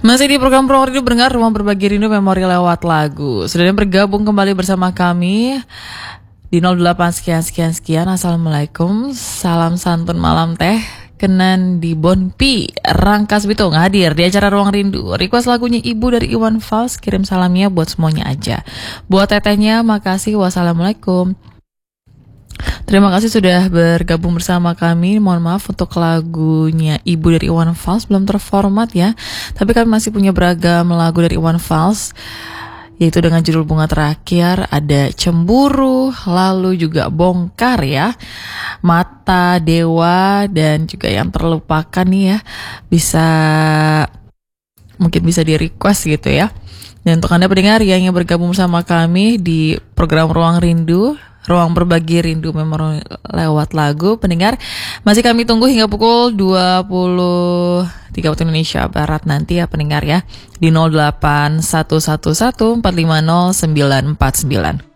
Masih di program Ruang Rindu Berdengar, Ruang Berbagi Rindu Memori lewat lagu. Sudah bergabung kembali bersama kami di 08 sekian sekian sekian. Assalamualaikum, salam santun malam teh. Kenan di Bonpi, Rangkas Bitung hadir di acara Ruang Rindu. Request lagunya Ibu dari Iwan Fals, kirim salamnya buat semuanya aja. Buat tetehnya, makasih. Wassalamualaikum. Terima kasih sudah bergabung bersama kami. Mohon maaf untuk lagunya Ibu dari Iwan Fals belum terformat ya. Tapi kami masih punya beragam lagu dari Iwan Fals, yaitu dengan judul Bunga Terakhir, ada Cemburu, lalu juga Bongkar ya, Mata, Dewa, dan juga yang terlupakan nih ya. Mungkin bisa di request gitu ya. Dan untuk Anda pendengar yang ingin bergabung bersama kami di program Ruang Rindu, Ruang Berbagi Rindu Memori lewat lagu, pendengar masih kami tunggu hingga pukul 23 waktu Indonesia Barat nanti ya pendengar ya, di 08111450949.